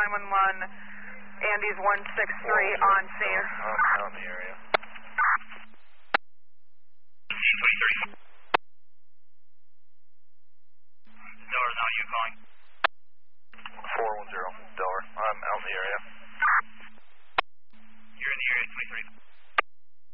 911. Andy's 163 on scene. I'm out in the area. Delaware, now you calling? 410, Delaware. I'm out in the area. You're in the area, 23.